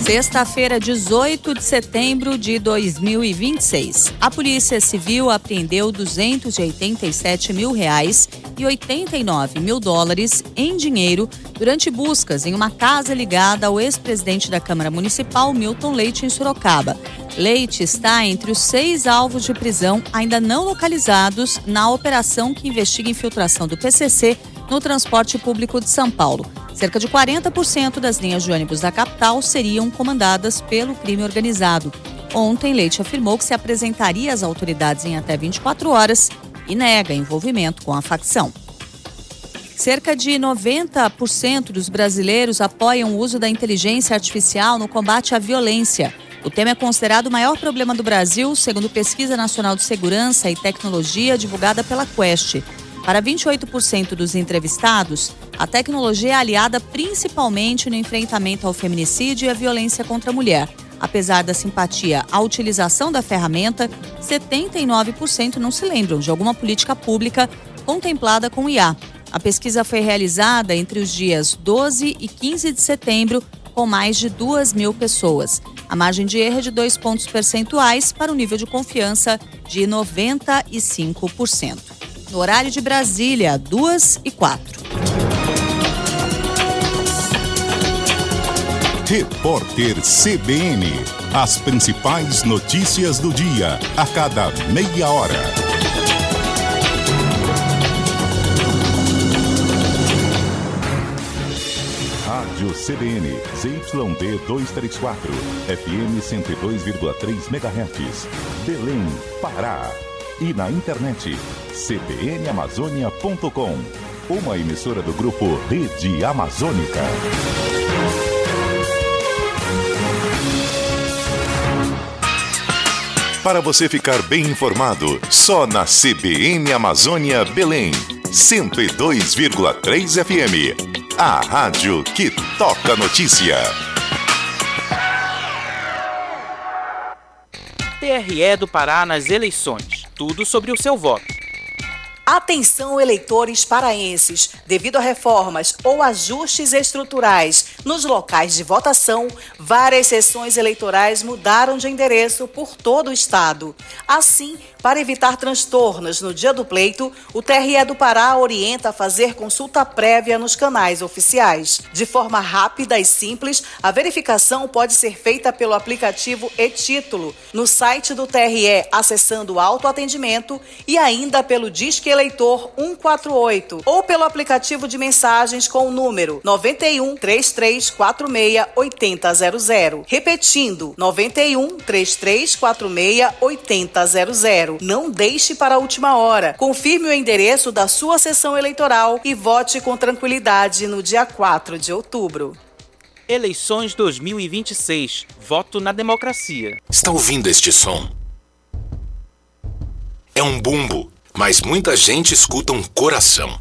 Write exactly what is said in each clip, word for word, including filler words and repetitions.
Sexta-feira, dezoito de setembro de dois mil e vinte e seis. A Polícia Civil apreendeu duzentos e oitenta e sete mil reais e oitenta e nove mil dólares em dinheiro durante buscas em uma casa ligada ao ex-presidente da Câmara Municipal, Milton Leite, em Sorocaba. Leite está entre os seis alvos de prisão ainda não localizados na operação que investiga a infiltração do P C C no transporte público de São Paulo. Cerca de quarenta por cento das linhas de ônibus da capital seriam comandadas pelo crime organizado. Ontem, Leite afirmou que se apresentaria às autoridades em até vinte e quatro horas e nega envolvimento com a facção. Cerca de noventa por cento dos brasileiros apoiam o uso da inteligência artificial no combate à violência. O tema é considerado o maior problema do Brasil, segundo Pesquisa Nacional de Segurança e Tecnologia divulgada pela Quest. Para vinte e oito por cento dos entrevistados, a tecnologia é aliada principalmente no enfrentamento ao feminicídio e à violência contra a mulher. Apesar da simpatia à utilização da ferramenta, setenta e nove por cento não se lembram de alguma política pública contemplada com o I A. A pesquisa foi realizada entre os dias doze e quinze de setembro, com mais de duas mil pessoas. A margem de erro é de dois pontos percentuais para o nível de confiança de noventa e cinco por cento. No horário de Brasília, duas e quatro. Repórter C B N. As principais notícias do dia, a cada meia hora. Rádio C B N, Z Y D duzentos e trinta e quatro, F M cento e dois vírgula três megahertz, Belém, Pará. E na internet, c b n amazônia ponto com, uma emissora do grupo Rede Amazônica. Para você ficar bem informado, só na C B N Amazônia Belém, cento e dois vírgula três F M, a rádio que toca notícia. T R E do Pará nas eleições. Tudo sobre o seu voto. Atenção, eleitores paraenses, devido a reformas ou ajustes estruturais nos locais de votação, várias sessões eleitorais mudaram de endereço por todo o estado. Assim, para evitar transtornos no dia do pleito, o T R E do Pará orienta a fazer consulta prévia nos canais oficiais. De forma rápida e simples, a verificação pode ser feita pelo aplicativo e-Título, no site do T R E, acessando o autoatendimento e ainda pelo Disque Eleitor cento e quarenta e oito ou pelo aplicativo de mensagens com o número nove um, três três quatro seis, oito zero zero zero. Repetindo, nove um, três três quatro seis, oito zero zero. Não deixe para a última hora. Confirme o endereço da sua sessão eleitoral e vote com tranquilidade no dia quatro de outubro. Eleições dois mil e vinte e seis. Voto na democracia. Está ouvindo este som? É um bumbo, mas muita gente escuta um coração.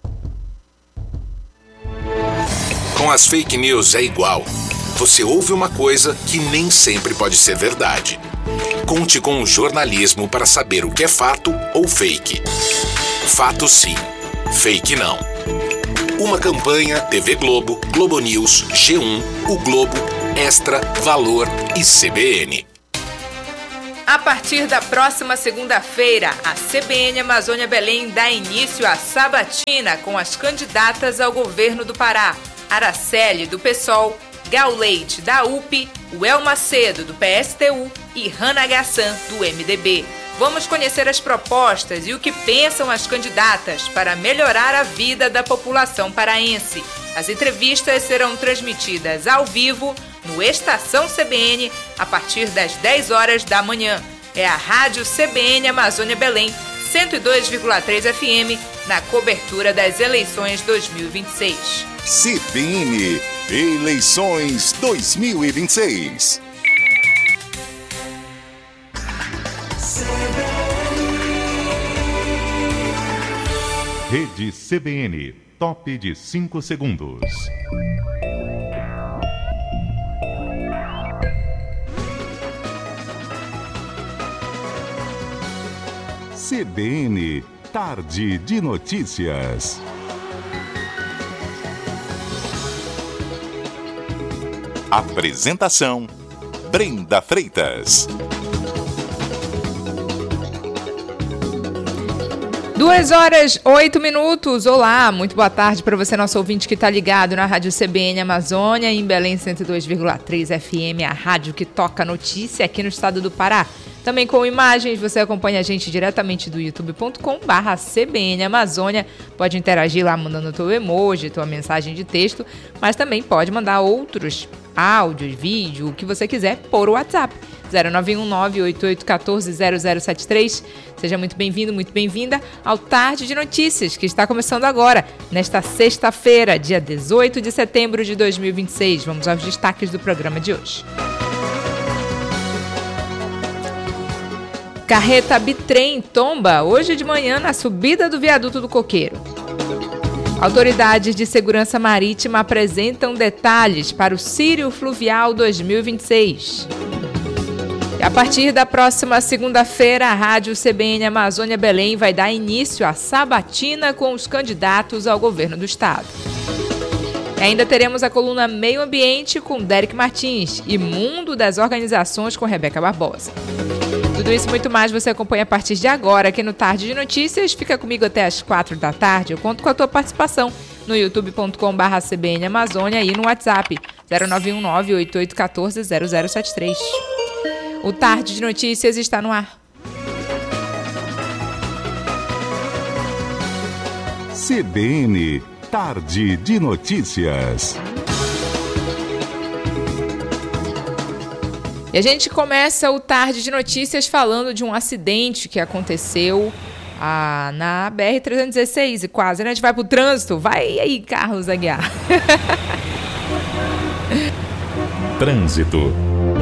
Com as fake news é igual. Você ouve uma coisa que nem sempre pode ser verdade. Conte com o jornalismo para saber o que é fato ou fake. Fato sim, fake não. Uma campanha T V Globo, Globo News, G um, O Globo, Extra, Valor e C B N. A partir da próxima segunda-feira, a C B N Amazônia Belém dá início à sabatina com as candidatas ao governo do Pará. Araceli, do PSOL, Gal Leite, da U P, Uel Macedo, do P S T U e Hannah Gassan, do M D B. Vamos conhecer as propostas e o que pensam as candidatas para melhorar a vida da população paraense. As entrevistas serão transmitidas ao vivo no Estação C B N a partir das dez horas da manhã. É a Rádio C B N Amazônia Belém, cento e dois vírgula três F M, na cobertura das eleições dois mil e vinte e seis. C B N Eleições dois mil e vinte e seis. Rede C B N, top de cinco segundos. C B N, Tarde de Notícias. Apresentação: Brenda Freitas. Duas horas, oito minutos. Olá, muito boa tarde para você, nosso ouvinte que está ligado na Rádio C B N Amazônia, em Belém cento e dois vírgula três F M, a rádio que toca notícia aqui no estado do Pará. Também com imagens, você acompanha a gente diretamente do youtube ponto com barra C B N Amazônia. Pode interagir lá mandando teu emoji, tua mensagem de texto, mas também pode mandar outros áudios, vídeo, o que você quiser por WhatsApp. zero nove um nove oito oito um quatro zero zero sete três. Seja muito bem-vindo, muito bem-vinda ao Tarde de Notícias, que está começando agora, nesta sexta-feira, dia dezoito de setembro de dois mil e vinte e seis. Vamos aos destaques do programa de hoje. Carreta bitrem tomba hoje de manhã na subida do viaduto do Coqueiro. Autoridades de segurança marítima apresentam detalhes para o Círio Fluvial dois mil e vinte e seis. E a partir da próxima segunda-feira, a Rádio C B N Amazônia Belém vai dar início à sabatina com os candidatos ao governo do estado. E ainda teremos a coluna Meio Ambiente com Derek Martins e Mundo das Organizações com Rebeca Barbosa. Tudo isso e muito mais você acompanha a partir de agora aqui no Tarde de Notícias. Fica comigo até as quatro da tarde. Eu conto com a tua participação no youtube ponto com barra C B N Amazônia e no WhatsApp zero nove um nove oito oito um quatro zero zero sete três. O Tarde de Notícias está no ar. C B N Tarde de Notícias. E a gente começa o Tarde de Notícias falando de um acidente que aconteceu ah, na B R trezentos e dezesseis e quase, né? A gente vai pro trânsito. Vai aí, Carlos Aguiar. Trânsito.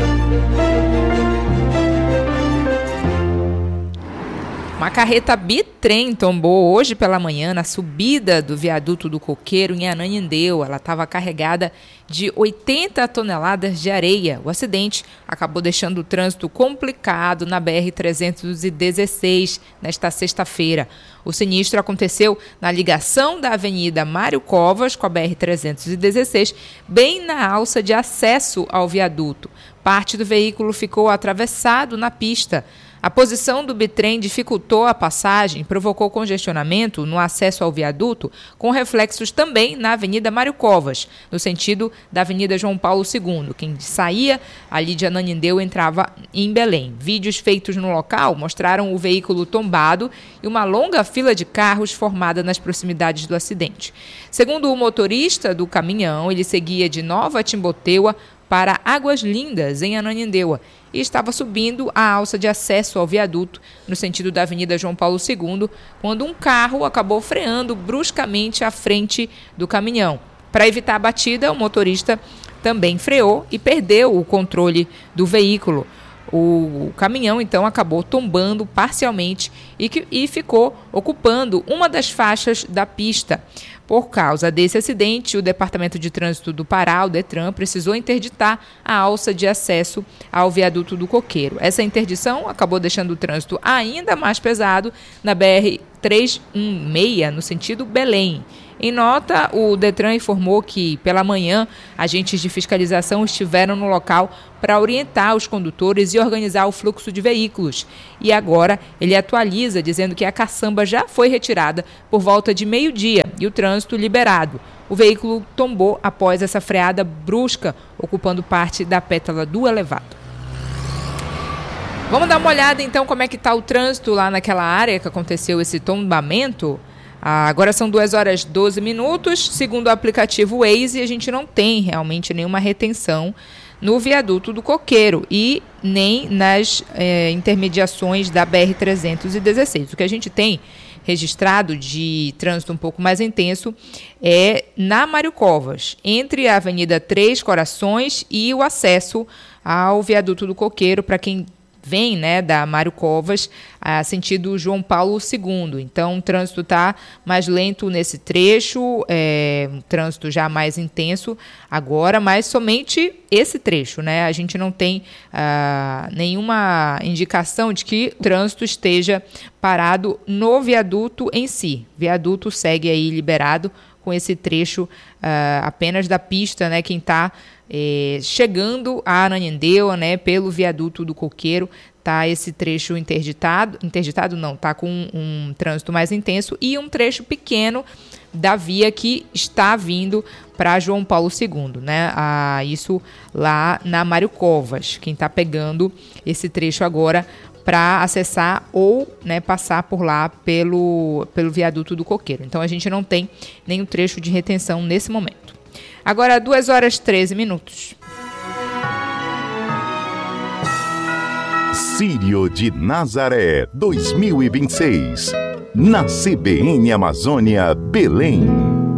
Uma carreta bitrem tombou hoje pela manhã na subida do viaduto do Coqueiro, em Ananindeua. Ela estava carregada de oitenta toneladas de areia. O acidente acabou deixando o trânsito complicado na B R trezentos e dezesseis nesta sexta-feira. O sinistro aconteceu na ligação da Avenida Mário Covas com a B R trezentos e dezesseis, bem na alça de acesso ao viaduto. Parte do veículo ficou atravessado na pista. A posição do bitrem dificultou a passagem e provocou congestionamento no acesso ao viaduto, com reflexos também na Avenida Mário Covas, no sentido da Avenida João Paulo segundo. Quem saía ali de Ananindeua entrava em Belém. Vídeos feitos no local mostraram o veículo tombado e uma longa fila de carros formada nas proximidades do acidente. Segundo o motorista do caminhão, ele seguia de Nova Timboteua para Águas Lindas, em Ananindeua, e estava subindo a alça de acesso ao viaduto, no sentido da Avenida João Paulo segundo, quando um carro acabou freando bruscamente à frente do caminhão. Para evitar a batida, o motorista também freou e perdeu o controle do veículo. O caminhão, então, acabou tombando parcialmente e, que, e ficou ocupando uma das faixas da pista. Por causa desse acidente, o Departamento de Trânsito do Pará, o DETRAN, precisou interditar a alça de acesso ao viaduto do Coqueiro. Essa interdição acabou deixando o trânsito ainda mais pesado na B R trezentos e dezesseis, no sentido Belém. Em nota, o DETRAN informou que, pela manhã, agentes de fiscalização estiveram no local para orientar os condutores e organizar o fluxo de veículos. E agora ele atualiza, dizendo que a caçamba já foi retirada por volta de meio-dia e o trânsito liberado. O veículo tombou após essa freada brusca, ocupando parte da pétala do elevado. Vamos dar uma olhada, então, como é que está o trânsito lá naquela área que aconteceu esse tombamento. Ah, agora são duas horas e doze minutos. Segundo o aplicativo Waze, a gente não tem realmente nenhuma retenção no viaduto do Coqueiro e nem nas eh, intermediações da B R trezentos e dezesseis. O que a gente tem registrado de trânsito um pouco mais intenso é na Mário Covas, entre a Avenida Três Corações e o acesso ao viaduto do Coqueiro, para quem vem, né, da Mário Covas, a sentido João Paulo segundo. Então, o trânsito está mais lento nesse trecho, é, um trânsito já mais intenso agora, mas somente esse trecho, né? A gente não tem ah, nenhuma indicação de que o trânsito esteja parado no viaduto em si. O viaduto segue aí liberado com esse trecho uh, apenas da pista, né, quem está eh, chegando a Ananindeua, né, pelo viaduto do Coqueiro, tá esse trecho interditado, interditado não, tá com um, um trânsito mais intenso e um trecho pequeno da via que está vindo para João Paulo segundo, né? Ah, isso lá na Mário Covas, quem está pegando esse trecho agora para acessar ou, né, passar por lá pelo, pelo viaduto do Coqueiro. Então a gente não tem nenhum trecho de retenção nesse momento. Agora, duas horas e treze minutos. Círio de Nazaré dois mil e vinte e seis. Na C B N Amazônia, Belém.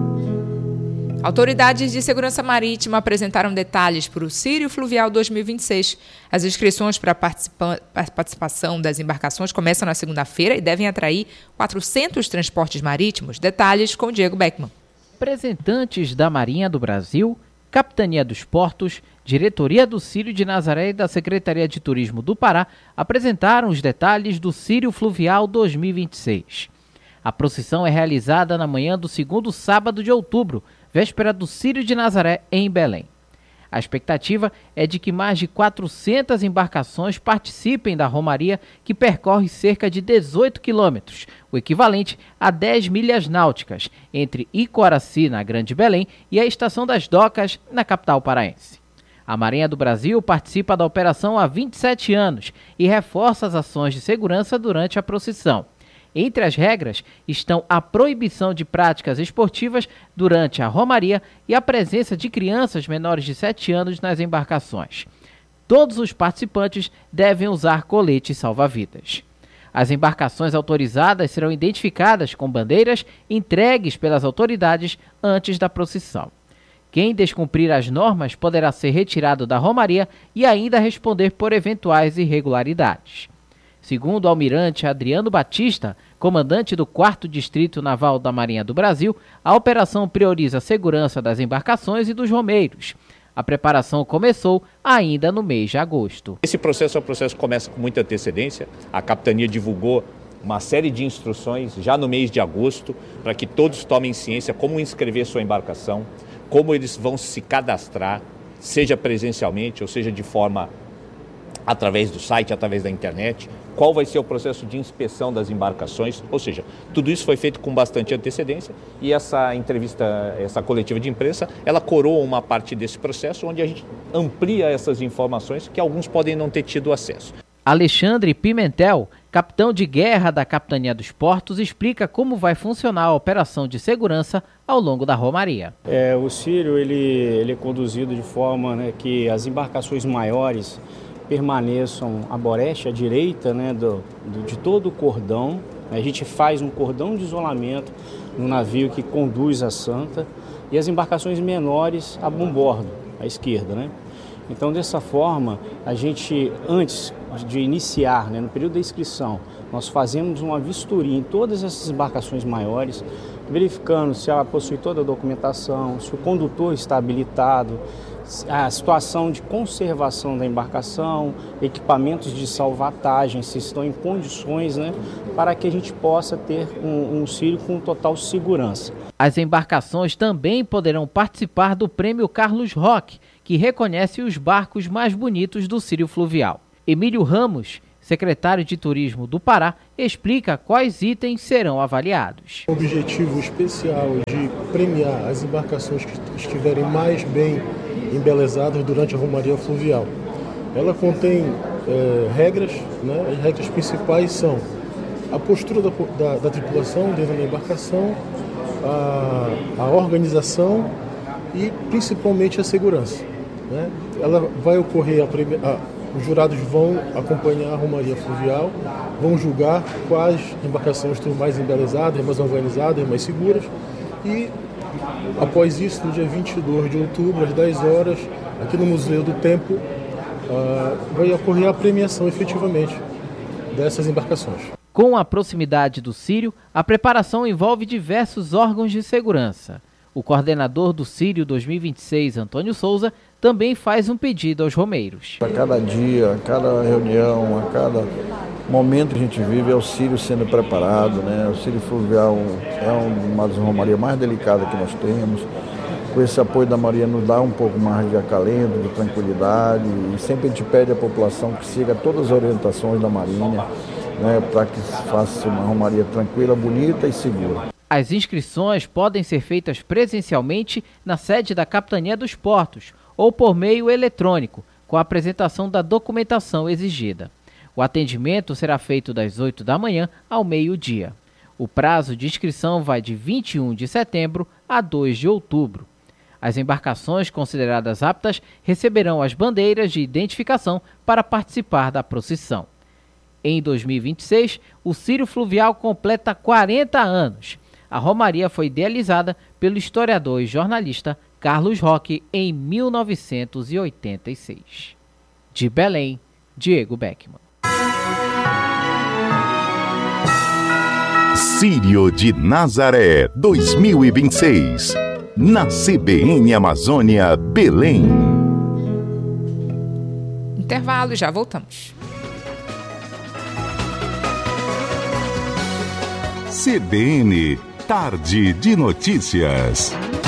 Autoridades de segurança marítima apresentaram detalhes para o Círio Fluvial dois mil e vinte e seis. As inscrições para a participação das embarcações começam na segunda-feira e devem atrair quatrocentos transportes marítimos. Detalhes com Diego Beckman. Representantes da Marinha do Brasil, Capitania dos Portos, Diretoria do Círio de Nazaré e da Secretaria de Turismo do Pará apresentaram os detalhes do Círio Fluvial dois mil e vinte e seis. A procissão é realizada na manhã do segundo sábado de outubro, véspera do Círio de Nazaré, em Belém. A expectativa é de que mais de quatrocentas embarcações participem da romaria, que percorre cerca de dezoito quilômetros, o equivalente a dez milhas náuticas, entre Icoraci, na Grande Belém, e a Estação das Docas, na capital paraense. A Marinha do Brasil participa da operação há vinte e sete anos e reforça as ações de segurança durante a procissão. Entre as regras estão a proibição de práticas esportivas durante a romaria e a presença de crianças menores de sete anos nas embarcações. Todos os participantes devem usar coletes salva-vidas. As embarcações autorizadas serão identificadas com bandeiras entregues pelas autoridades antes da procissão. Quem descumprir as normas poderá ser retirado da romaria e ainda responder por eventuais irregularidades. Segundo o almirante Adriano Batista, comandante do quarto Distrito Naval da Marinha do Brasil, a operação prioriza a segurança das embarcações e dos romeiros. A preparação começou ainda no mês de agosto. Esse processo é um processo que começa com muita antecedência. A capitania divulgou uma série de instruções já no mês de agosto para que todos tomem ciência como inscrever sua embarcação, como eles vão se cadastrar, seja presencialmente ou seja de forma através do site, através da internet, qual vai ser o processo de inspeção das embarcações, ou seja, tudo isso foi feito com bastante antecedência e essa entrevista, essa coletiva de imprensa, ela coroa uma parte desse processo onde a gente amplia essas informações que alguns podem não ter tido acesso. Alexandre Pimentel, capitão de guerra da Capitania dos Portos, explica como vai funcionar a operação de segurança ao longo da romaria. É, o Círio ele, ele é conduzido de forma, né, que as embarcações maiores permaneçam à boreste, à direita, né, do, do, de todo o cordão. A gente faz um cordão de isolamento no navio que conduz a Santa e as embarcações menores a bombordo, à esquerda, né? Então, dessa forma, a gente, antes de iniciar, né, no período da inscrição, nós fazemos uma vistoria em todas essas embarcações maiores, verificando se ela possui toda a documentação, se o condutor está habilitado, a situação de conservação da embarcação, equipamentos de salvatagem, se estão em condições, né, para que a gente possa ter um, um Círio com total segurança. As embarcações também poderão participar do Prêmio Carlos Roque, que reconhece os barcos mais bonitos do Círio Fluvial. Emílio Ramos, secretário de Turismo do Pará, explica quais itens serão avaliados. O objetivo especial de premiar as embarcações que estiverem mais bem embelezadas durante a romaria fluvial. Ela contém é, regras, né? As regras principais são a postura da, da, da tripulação dentro da embarcação, a, a organização e principalmente a segurança, né? Ela vai ocorrer, a, a, os jurados vão acompanhar a romaria fluvial, vão julgar quais embarcações estão mais embelezadas, mais organizadas, mais seguras e após isso, no dia vinte e dois de outubro, às dez horas, aqui no Museu do Tempo, uh, vai ocorrer a premiação efetivamente dessas embarcações. Com a proximidade do Círio, a preparação envolve diversos órgãos de segurança. O coordenador do Círio dois mil e vinte e seis, Antônio Souza, também faz um pedido aos romeiros. A cada dia, a cada reunião, a cada momento que a gente vive é o Círio sendo preparado, né? O Círio Fluvial é uma das romarias mais delicadas que nós temos. Com esse apoio da Maria nos dá um pouco mais de acalento, de tranquilidade, e sempre a gente pede à população que siga todas as orientações da Marinha, né, para que se faça uma romaria tranquila, bonita e segura. As inscrições podem ser feitas presencialmente na sede da Capitania dos Portos ou por meio eletrônico, com a apresentação da documentação exigida. O atendimento será feito das oito da manhã ao meio-dia. O prazo de inscrição vai de vinte e um de setembro a dois de outubro. As embarcações consideradas aptas receberão as bandeiras de identificação para participar da procissão. Em dois mil e vinte e seis, o Círio Fluvial completa quarenta anos. A romaria foi idealizada pelo historiador e jornalista Carlos Roque em mil novecentos e oitenta e seis. De Belém, Diego Beckman. Círio de Nazaré dois mil e vinte e seis. Na C B N Amazônia, Belém. Intervalo, já voltamos. C B N, Tarde de Notícias.